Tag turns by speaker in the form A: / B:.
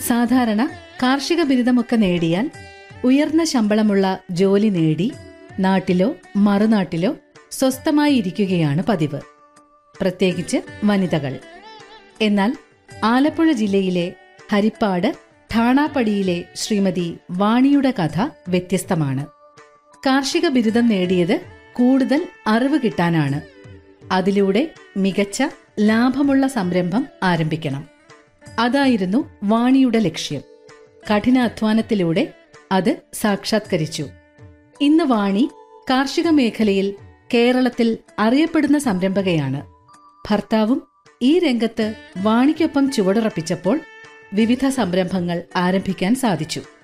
A: സാധാരണ കാർഷിക ബിരുദമൊക്കെ നേടിയാൽ ഉയർന്ന ശമ്പളമുള്ള ജോലി നേടി നാട്ടിലോ മറുനാട്ടിലോ സ്വസ്ഥമായി ഇരിക്കുകയാണ് പതിവ്, പ്രത്യേകിച്ച് വനിതകൾ. എന്നാൽ ആലപ്പുഴ ജില്ലയിലെ ഹരിപ്പാട് ഠാണാപ്പടിയിലെ ശ്രീമതി വാണിയുടെ കഥ വ്യത്യസ്തമാണ്. കാർഷിക ബിരുദം നേടിയത് കൂടുതൽ അറിവ് കിട്ടാനാണ്. അതിലൂടെ മികച്ച ലാഭമുള്ള സംരംഭം ആരംഭിക്കണം. അതായിരുന്നു വാണിയുടെ ലക്ഷ്യം. കഠിനാധ്വാനത്തിലൂടെ അത് സാക്ഷാത്കരിച്ചു. ഇന്ന് വാണി കാർഷിക മേഖലയിൽ കേരളത്തിൽ അറിയപ്പെടുന്ന സംരംഭകയാണ്. ഭർത്താവും ഈ രംഗത്ത് വാണിക്കൊപ്പം ചുവടുറപ്പിച്ചപ്പോൾ വിവിധ സംരംഭങ്ങൾ ആരംഭിക്കാൻ സാധിച്ചു.